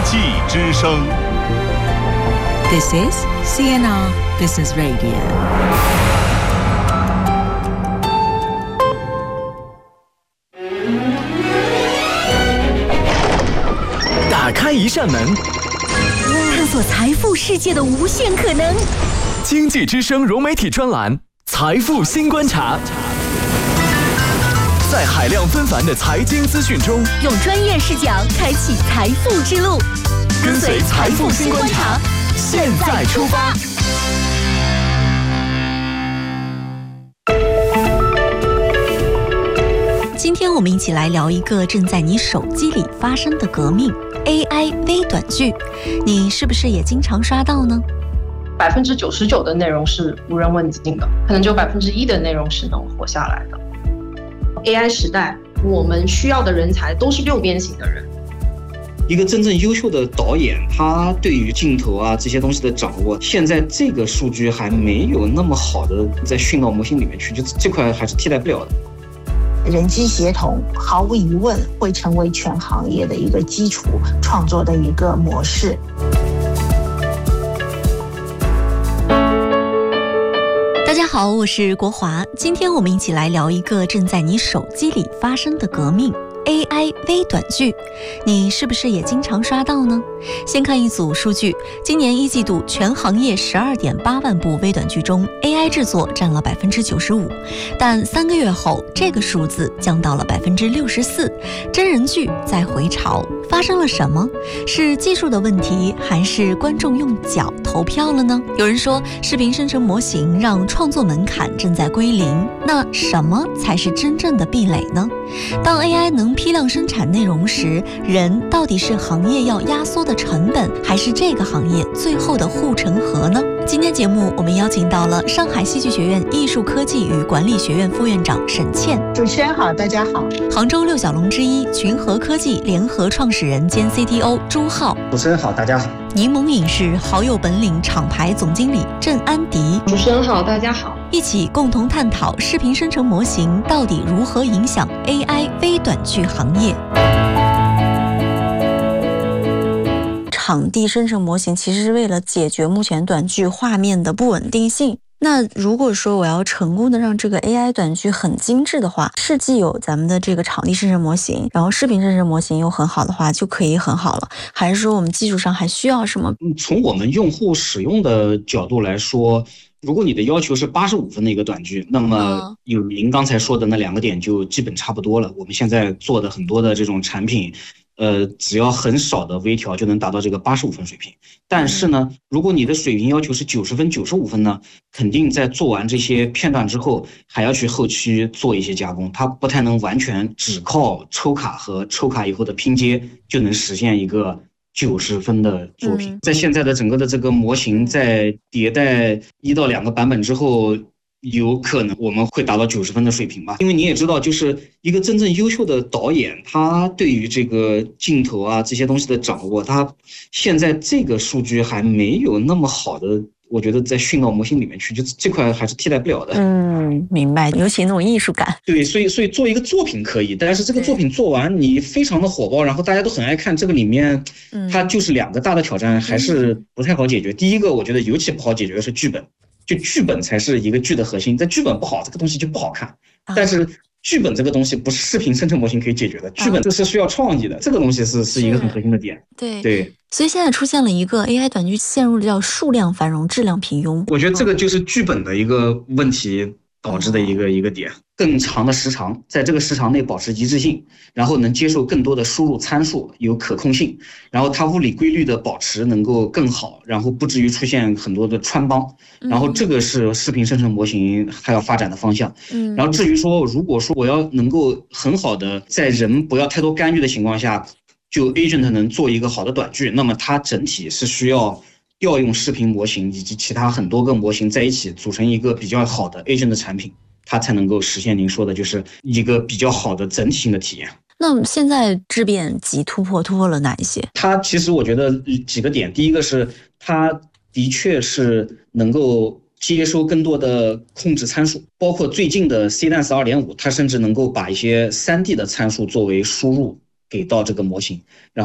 技之声。 This is CNR Business Radio. 打开一扇门， 探索财富世界的无限可能。 经济之声融媒体专栏《财富新观察》，在海量纷繁的财经资讯中， 用专业视角开启财富之路。 跟随财富新观察，现在出发。 今天我们一起来聊一个正在你手机里发生的革命 AI 微短剧，你是不是也经常刷到呢 ？99%的内容是无人问津的，可能只有1%的内容是能活下来的。AI 时代，我们需要的人才都是六边形的人。 一个真正优秀的导演，他对于镜头啊这些东西的掌握，现在这个数据还没有那么好的在训到模型里面去，就这块还是替代不了的。 人机协同毫无疑问会成为全行业的一个基础创作的一个模式。 大家好，我是国华，今天我们一起来聊一个正在你手机里发生的革命 AI 微短剧，你是不是也经常刷到呢？先看一组数据，今年一季度全行业12.8万部微短剧中 AI 制作占了95%，但3个月后这个数字降到了64%，真人剧在回潮，发生了什么？是技术的问题，还是观众用脚投票了呢？有人说视频生成模型让创作门槛正在归零，那什么才是真正的壁垒呢？当 AI 能批量生产内容时，人到底是行业要压缩的成本，还是这个行业最后的护城河呢？今天节目我们邀请到了上海戏剧学院艺术科技与管理学院副院长沈倩。 主持人好，大家好。 杭州六小龙之一群和科技联合创始人兼 CTO 朱浩。 主持人好，大家好。 柠檬影视好友本领厂牌总经理郑安迪。 主持人好，大家好。 一起共同探讨视频生成模型到底如何影响 AI 微短剧行业。场地生成模型其实是为了解决目前短剧画面的不稳定性。那如果说我要成功的让这个 AI 短剧很精致的话，是既有咱们的这个场地生成模型，然后视频生成模型又很好的话，就可以很好了？还是说我们技术上还需要什么？ 从我们用户使用的角度来说，如果你的要求是85分的一个短剧，那么有您刚才说的那2个点就基本差不多了。我们现在做的很多的这种产品，只要很少的微调就能达到这个85分水平。但是呢，如果你的水平要求是90分、95分呢，肯定在做完这些片段之后，还要去后期做一些加工，它不太能完全只靠抽卡和抽卡以后的拼接就能实现一个90分的作品。在现在的整个的这个模型在迭代1到2个版本之后，有可能我们会达到90分的水平吧。因为你也知道，就是一个真正优秀的导演，他对于这个镜头啊这些东西的掌握，他现在这个数据还没有那么好的，我觉得在训到模型里面去，就这块还是替代不了的。 明白，尤其那种艺术感。 对，所以做一个作品可以，但是这个作品做完你非常的火爆，然后大家都很爱看，这个里面它就是2个大的挑战，还是不太好解决。第一个，我觉得尤其不好解决的是剧本。就剧本才是一个剧的核心，在剧本不好，这个东西就不好看。但是剧本这个东西不是视频生成模型可以解决的，剧本这是需要创意的，这个东西是一个很核心的点。对， 所以现在出现了一个 AI 短剧陷入了叫数量繁荣、质量平庸。 我觉得这个就是剧本的一个问题导致的一个点。更长的时长，在这个时长内保持一致性，然后能接受更多的输入参数，有可控性，然后它物理规律的保持能够更好，然后不至于出现很多的穿帮，然后这个是视频生成模型它要发展的方向。然后至于说，如果说我要能够很好的在人不要太多干预的情况下，就 agent 能做一个好的短剧，那么它整体是需要调用视频模型以及其他很多个模型在一起组成一个比较好的 agent 的产品，它才能够实现您说的就是一个比较好的整体性的体验。 那现在质变级突破了哪一些？ 它其实我觉得几个点，第一个是它的确是能够接收更多的控制参数，包括最近的 CDance 2.5，它甚至能够把一些3D 的参数作为输入给到这个模型，然后